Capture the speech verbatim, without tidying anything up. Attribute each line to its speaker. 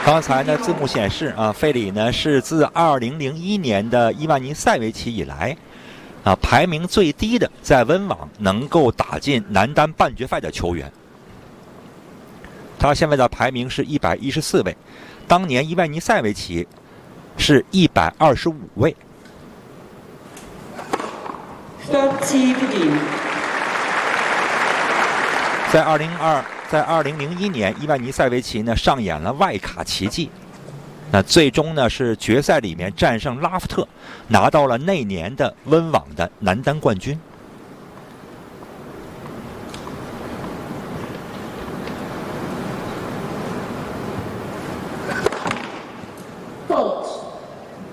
Speaker 1: 刚才呢，字幕显示啊，费里呢是自二零零一年的伊万尼塞维奇以来，啊排名最低的在温网能够打进男单半决赛的球员。他现在的排名是一百一十四位，当年伊万尼塞维奇是一百二十五位。在二零二。在二零零一年，伊万尼塞维奇呢上演了外卡奇迹，那最终呢是决赛里面战胜拉夫特，拿到了那年的温网的男单冠军。